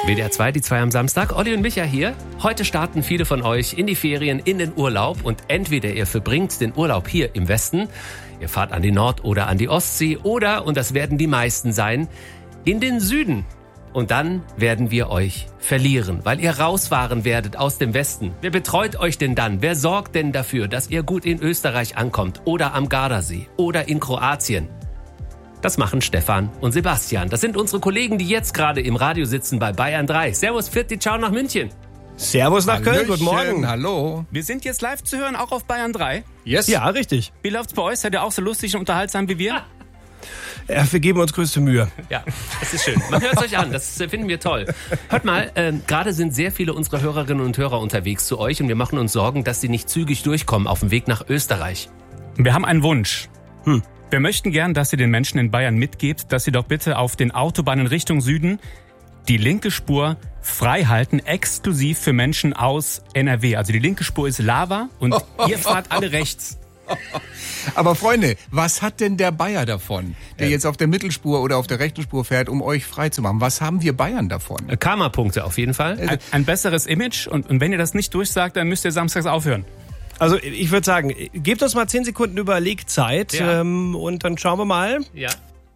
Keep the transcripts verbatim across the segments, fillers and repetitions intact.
W D R zwei, die zwei am Samstag. Olli und Micha hier. Heute starten viele von euch in die Ferien, in den Urlaub. Und entweder ihr verbringt den Urlaub hier im Westen, ihr fahrt an die Nord- oder an die Ostsee. Oder, und das werden die meisten sein, in den Süden. Und dann werden wir euch verlieren, weil ihr rausfahren werdet aus dem Westen. Wer betreut euch denn dann? Wer sorgt denn dafür, dass ihr gut in Österreich ankommt? Oder am Gardasee? Oder in Kroatien? Das machen Stefan und Sebastian. Das sind unsere Kollegen, die jetzt gerade im Radio sitzen bei Bayern drei. Servus, Pfitti, ciao nach München. Servus nach Köln, guten Morgen. Hallo. Wir sind jetzt live zu hören, auch auf Bayern drei. Yes. Ja, richtig. Wie läuft's bei euch? Seid ihr auch so lustig und unterhaltsam wie wir? Ja, wir geben uns größte Mühe. Ja, das ist schön. Man hört es euch an, das finden wir toll. Hört mal, äh, gerade sind sehr viele unserer Hörerinnen und Hörer unterwegs zu euch und wir machen uns Sorgen, dass sie nicht zügig durchkommen auf dem Weg nach Österreich. Wir haben einen Wunsch. Hm. Wir möchten gern, dass ihr den Menschen in Bayern mitgebt, dass sie doch bitte auf den Autobahnen Richtung Süden die linke Spur frei halten, exklusiv für Menschen aus N R W. Also die linke Spur ist Lava und ihr fahrt alle rechts. Aber Freunde, was hat denn der Bayer davon, der Ja. jetzt auf der Mittelspur oder auf der rechten Spur fährt, um euch frei zu machen? Was haben wir Bayern davon? Äh, Karma-Punkte auf jeden Fall. Ein, ein besseres Image und, und wenn ihr das nicht durchsagt, dann müsst ihr samstags aufhören. Also ich würde sagen, gebt uns mal zehn Sekunden Überlegzeit Ja. ähm, und dann schauen wir mal. Ja.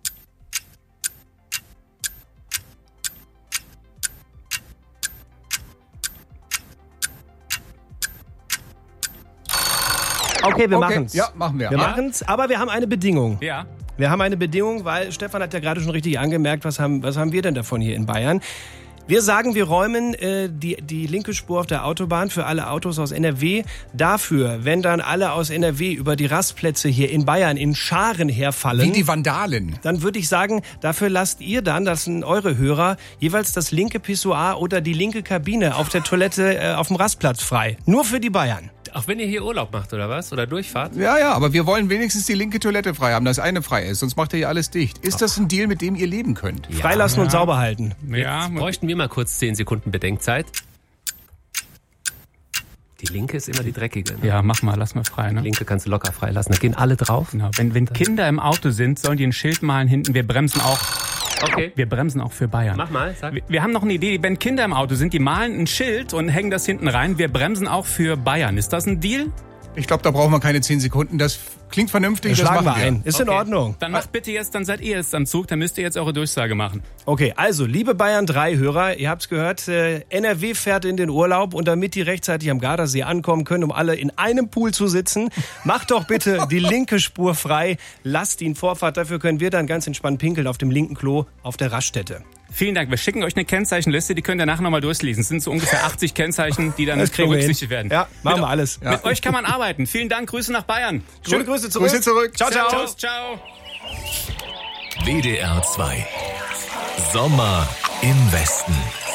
Okay, wir Okay, machen's. ja, machen wir. Wir Ja. machen's, aber wir haben eine Bedingung. Ja. Wir haben eine Bedingung, weil Stefan hat ja gerade schon richtig angemerkt, was haben, was haben wir denn davon hier in Bayern? Wir sagen, wir räumen äh, die, die linke Spur auf der Autobahn für alle Autos aus N R W. Dafür, wenn dann alle aus N R W über die Rastplätze hier in Bayern in Scharen herfallen, Wie die Vandalen. dann würde ich sagen, dafür lasst ihr dann, das sind eure Hörer, jeweils das linke Pissoir oder die linke Kabine auf der Toilette äh, auf dem Rastplatz frei. Nur für die Bayern. Auch wenn ihr hier Urlaub macht, oder was? Oder durchfahrt? Ja, ja, aber wir wollen wenigstens die linke Toilette frei haben, dass eine frei ist, sonst macht ihr ja alles dicht. Ist das ein Deal, mit dem ihr leben könnt? Freilassen und sauber halten. Ja, Jetzt bräuchten wir mal kurz zehn Sekunden Bedenkzeit. Die linke ist immer die dreckige. Ne? ja, mach mal, lass mal frei. Die Ne? linke kannst du locker freilassen. Da gehen alle drauf. Genau. Wenn, wenn Kinder im Auto sind, sollen die ein Schild malen hinten. Wir bremsen auch. Okay, Wir bremsen auch für Bayern. mach mal. Sag. Wir, wir haben noch eine Idee. Wenn Kinder im Auto sind, die malen ein Schild und hängen das hinten rein. Wir bremsen auch für Bayern. Ist das ein Deal? Ich glaube, da brauchen wir keine zehn Sekunden. Das klingt vernünftig, das Schlagen wir machen wir. ein. Ist in Okay. Ordnung. Dann macht bitte jetzt, dann seid ihr jetzt am Zug. Dann müsst ihr jetzt eure Durchsage machen. Okay, also, liebe Bayern drei Hörer, ihr habt's gehört, äh, N R W fährt in den Urlaub und damit die rechtzeitig am Gardasee ankommen können, um alle in einem Pool zu sitzen, macht doch bitte die linke Spur frei, lasst ihn Vorfahrt, dafür können wir dann ganz entspannt pinkeln auf dem linken Klo auf der Raststätte. Vielen Dank. Wir schicken euch eine Kennzeichenliste. Die könnt ihr nachher nochmal durchlesen. Es sind so ungefähr achtzig Kennzeichen, die dann Das kriegen wir hin. berücksichtigt werden. Ja, machen mit, wir alles. Mit euch kann man arbeiten. Vielen Dank. Grüße nach Bayern. Schöne Grüße zurück. Grüße zurück. Ciao, ciao. Servus, ciao. W D R zwei. Sommer im Westen.